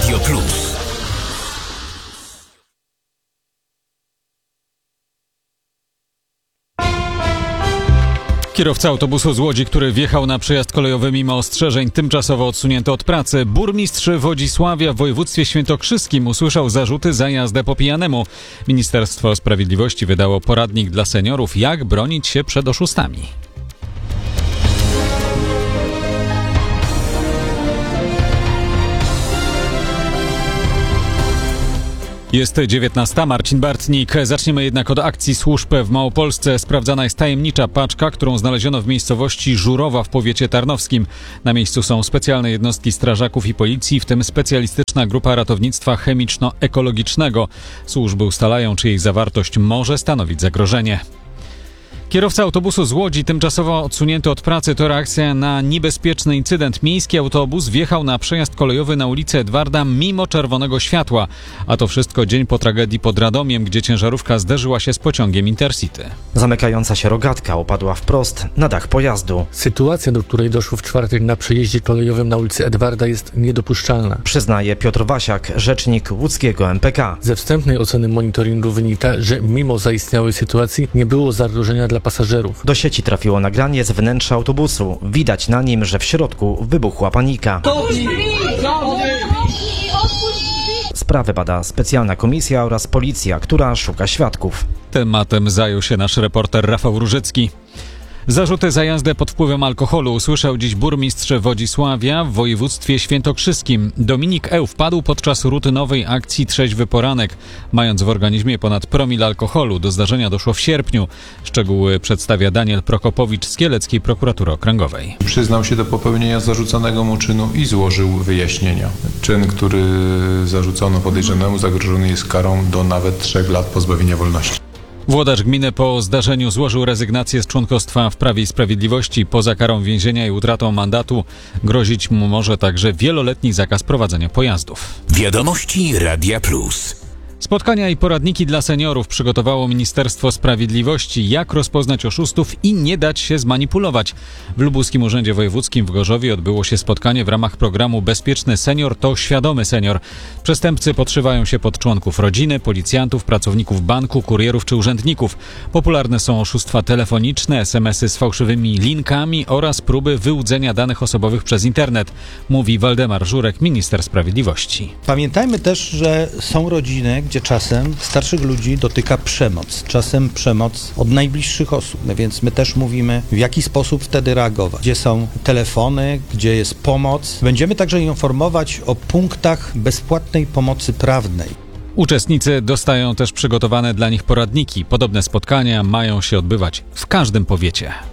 Radio Plus. Kierowca autobusu z Łodzi, który wjechał na przejazd kolejowy mimo ostrzeżeń, tymczasowo odsunięty od pracy. Burmistrz Wodzisławia w województwie świętokrzyskim usłyszał zarzuty za jazdę po pijanemu. Ministerstwo Sprawiedliwości wydało poradnik dla seniorów, jak bronić się przed oszustami. Jest 19. Marcin Bartnik. Zaczniemy jednak od akcji służb w Małopolsce. Sprawdzana jest tajemnicza paczka, którą znaleziono w miejscowości Żurowa w powiecie tarnowskim. Na miejscu są specjalne jednostki strażaków i policji, w tym specjalistyczna grupa ratownictwa chemiczno-ekologicznego. Służby ustalają, czy jej zawartość może stanowić zagrożenie. Kierowca autobusu z Łodzi, tymczasowo odsunięty od pracy, to reakcja na niebezpieczny incydent. Miejski autobus wjechał na przejazd kolejowy na ulicę Edwarda mimo czerwonego światła. A to wszystko dzień po tragedii pod Radomiem, gdzie ciężarówka zderzyła się z pociągiem Intercity. Zamykająca się rogatka opadła wprost na dach pojazdu. Sytuacja, do której doszło w czwartek na przejeździe kolejowym na ulicy Edwarda, jest niedopuszczalna, przyznaje Piotr Wasiak, rzecznik łódzkiego MPK. Ze wstępnej oceny monitoringu wynika, że mimo zaistniałej sytuacji nie było zagrożenia dla pasażerów. Do sieci trafiło nagranie z wnętrza autobusu. Widać na nim, że w środku wybuchła panika. Sprawę bada specjalna komisja oraz policja, która szuka świadków. Tematem zajął się nasz reporter Rafał Różycki. Zarzuty za jazdę pod wpływem alkoholu usłyszał dziś burmistrz Wodzisławia w województwie świętokrzyskim. Dominik Eł wpadł podczas rutynowej akcji Trzeźwy Poranek, mając w organizmie ponad promil alkoholu. Do zdarzenia doszło w sierpniu. Szczegóły przedstawia Daniel Prokopowicz z Kieleckiej Prokuratury Okręgowej. Przyznał się do popełnienia zarzuconego mu czynu i złożył wyjaśnienia. Czyn, który zarzucono podejrzanemu, zagrożony jest karą do nawet 3 lat pozbawienia wolności. Włodarz gminy po zdarzeniu złożył rezygnację z członkostwa w Prawie i Sprawiedliwości. Poza karą więzienia i utratą mandatu grozić mu może także wieloletni zakaz prowadzenia pojazdów. Wiadomości Radia Plus. Spotkania i poradniki dla seniorów przygotowało Ministerstwo Sprawiedliwości, jak rozpoznać oszustów i nie dać się zmanipulować. W Lubuskim Urzędzie Wojewódzkim w Gorzowie odbyło się spotkanie w ramach programu Bezpieczny Senior to Świadomy Senior. Przestępcy podszywają się pod członków rodziny, policjantów, pracowników banku, kurierów czy urzędników. Popularne są oszustwa telefoniczne, SMS-y z fałszywymi linkami oraz próby wyłudzenia danych osobowych przez internet, mówi Waldemar Żurek, minister sprawiedliwości. Pamiętajmy też, że są rodziny, gdzie czasem starszych ludzi dotyka przemoc, czasem przemoc od najbliższych osób, więc my też mówimy, w jaki sposób wtedy reagować, gdzie są telefony, gdzie jest pomoc. Będziemy także informować o punktach bezpłatnej pomocy prawnej. Uczestnicy dostają też przygotowane dla nich poradniki. Podobne spotkania mają się odbywać w każdym powiecie.